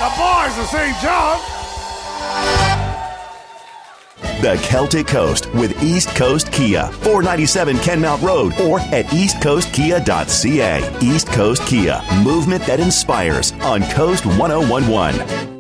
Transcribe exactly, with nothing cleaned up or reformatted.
The boys of Saint John. The Celtic Coast with East Coast Kia, four ninety-seven Kenmount Road, or at east coast kia dot c a. East Coast Kia, movement that inspires on Coast one oh one one.